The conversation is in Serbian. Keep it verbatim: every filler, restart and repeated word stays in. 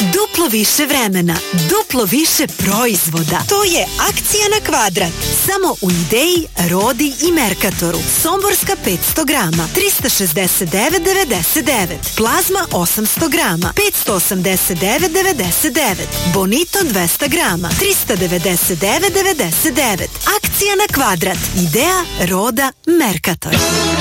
Duplo više vremena, duplo više proizvoda. To je akcija na kvadrat. Samo u Ideji, Rodi i Merkatoru. Somborska petsto grama, trista šezdeset devet devedeset devet. Plazma osamsto grama, petsto osamdeset devet devedeset devet. Bonito dvesta grama, trista devedeset devet devedeset devet. Akcija na kvadrat. Ideja, Roda, Merkator.